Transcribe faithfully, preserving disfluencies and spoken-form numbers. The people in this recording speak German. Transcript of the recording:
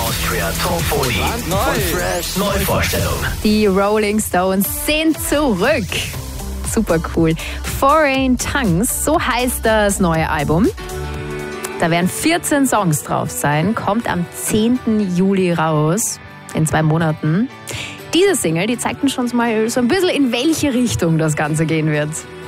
Austria Top vierzig von Fresh Neuvorstellung. Die Rolling Stones sind zurück. Super cool. Foreign Tongues, so heißt das neue Album. Da werden vierzehn Songs drauf sein, kommt am zehnten Juli raus, in zwei Monaten. Diese Single, die zeigt uns schon mal so ein bisschen, in welche Richtung das Ganze gehen wird.